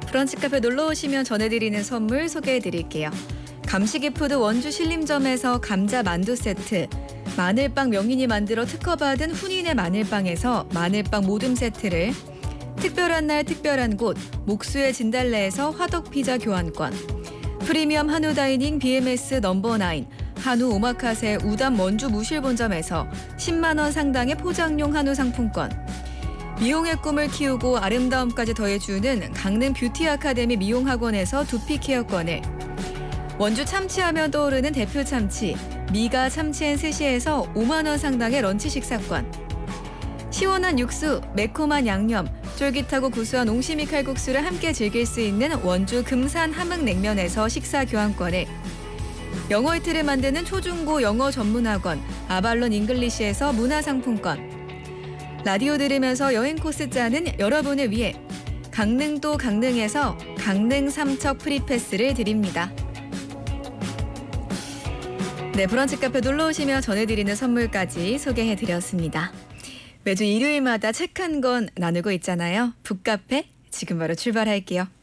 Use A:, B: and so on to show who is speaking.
A: 브런치 카페 놀러 오시면 전해드리는 선물 소개해드릴게요. 감시기푸드 원주 신림점에서 감자 만두 세트, 마늘빵 명인이 만들어 특허받은 훈인의 마늘빵에서 마늘빵 모듬 세트를, 특별한 날 특별한 곳 목수의 진달래에서 화덕피자 교환권, 프리미엄 한우 다이닝 BMS 넘버9 한우 오마카세 우담 원주 무실본점에서 10만 원 상당의 포장용 한우 상품권, 미용의 꿈을 키우고 아름다움까지 더해주는 강릉 뷰티 아카데미 미용학원에서 두피 케어권을, 원주 참치하면 떠오르는 대표 참치 미가 참치앤스시에서 5만 원 상당의 런치 식사권, 시원한 육수, 매콤한 양념, 쫄깃하고 구수한 옹심이 칼국수를 함께 즐길 수 있는 원주 금산 함흥냉면에서 식사 교환권을, 영어 이틀을 만드는 초중고 영어 전문학원 아발론 잉글리시에서 문화상품권, 라디오 들으면서 여행 코스 짜는 여러분을 위해 강릉도 강릉에서 강릉 삼척 프리패스를 드립니다. 네, 브런치 카페 놀러 오시면 전해드리는 선물까지 소개해드렸습니다. 매주 일요일마다 책 한 권 나누고 있잖아요. 북카페 지금 바로 출발할게요.